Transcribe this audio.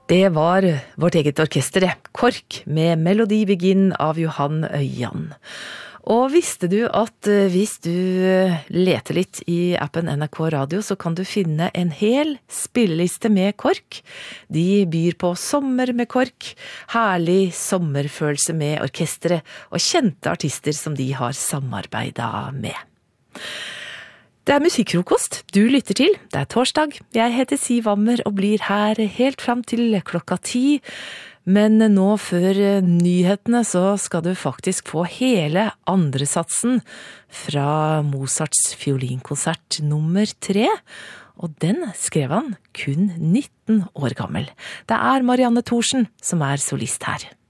Det var vårt eget orkester, det. KORK med Melodi Begin av Johan Øyan. Og visste du at hvis du leter litt i appen NRK Radio, så kan du finne en hel spilleliste med KORK. De byr på sommer med KORK, herlig sommerfølelse med orkestret og kjente artister som de har samarbeidet med. Det er musikkfrokost du lytter til. Det er torsdag. Jeg heter Siv Wammer og blir her helt fram til 10:00. Men nå før nyhetene så skal du faktisk få hele andre satsen fra Mozarts fiolinkonsert nummer 3. Og den skrev han kun 19 år gammel. Det er Marianne Thorsen som er solist her.